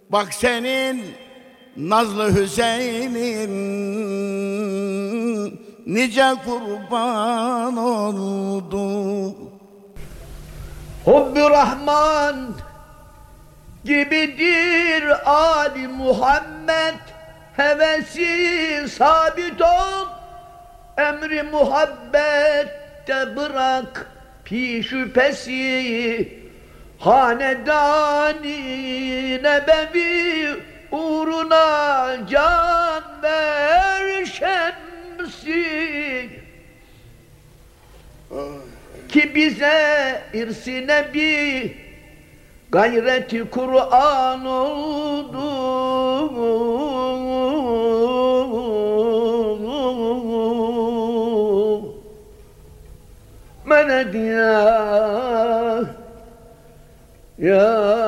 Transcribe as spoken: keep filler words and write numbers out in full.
Bak senin nazlı Hüseyin'in nice kurban oldu. Hubbi Rahman gibidir Ali Muhammed, hevesi sabit ol, emri muhabbette bırak pi şüphesi, hanedani nebevi uğruna can ver şemsi. Ki bize irsi nebi gayreti Kur'an oldu. Menet ya ya